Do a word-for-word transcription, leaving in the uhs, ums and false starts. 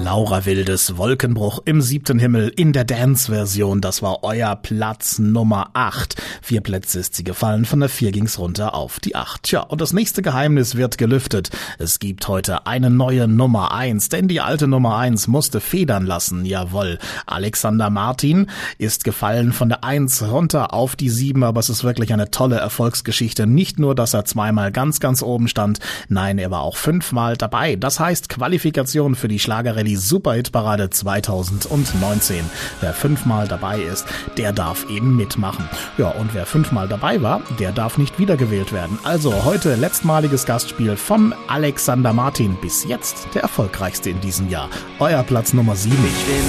Laura Wildes Wolkenbruch im siebten Himmel in der Dance-Version. Das war euer Platz Nummer acht. Vier Plätze ist sie gefallen, von der vier ging's runter auf die acht. Tja, und das nächste Geheimnis wird gelüftet. Es gibt heute eine neue Nummer eins, denn die alte Nummer eins musste federn lassen. Jawohl, Alexander Martin ist gefallen von der eins runter auf die sieben, aber es ist wirklich eine tolle Erfolgsgeschichte. Nicht nur, dass er zweimal ganz, ganz oben stand, nein, er war auch fünfmal dabei. Das heißt Qualifikation für die Schlagerrallye Superhitparade zweitausendneunzehn. Wer fünfmal dabei ist, der darf eben mitmachen. Ja, und wer fünfmal dabei war, der darf nicht wiedergewählt werden. Also heute letztmaliges Gastspiel von Alexander Martin. Bis jetzt der erfolgreichste in diesem Jahr. Euer Platz Nummer sieben. Ich bin